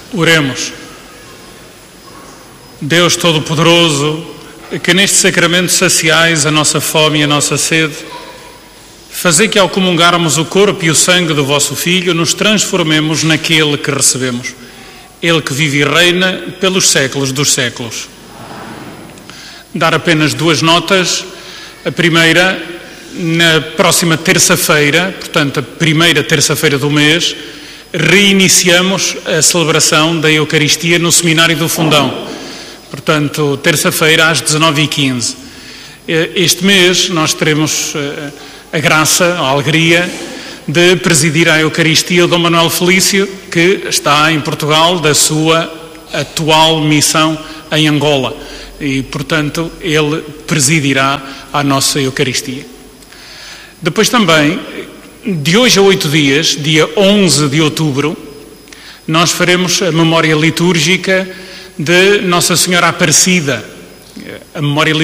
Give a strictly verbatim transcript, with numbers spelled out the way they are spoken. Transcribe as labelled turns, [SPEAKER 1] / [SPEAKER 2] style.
[SPEAKER 1] Oremos. Deus Todo-Poderoso, que neste sacramento saciais a nossa fome e a nossa sede, fazei que ao comungarmos o corpo e o sangue do vosso Filho, nos transformemos naquele que recebemos. Ele que vive e reina pelos séculos dos séculos. Dar apenas duas notas. A primeira, na próxima terça-feira, portanto a primeira terça-feira do mês, reiniciamos a celebração da Eucaristia no Seminário do Fundão. Portanto, terça-feira às dezenove e quinze. Este mês nós teremos a graça, a alegria de presidir a Eucaristia o Dom Manuel Felício, que está em Portugal da sua atual missão em Angola. E, portanto, ele presidirá a nossa Eucaristia. Depois também, de hoje a oito dias, dia onze de outubro, nós faremos a memória litúrgica de Nossa Senhora Aparecida. A memória litúrgica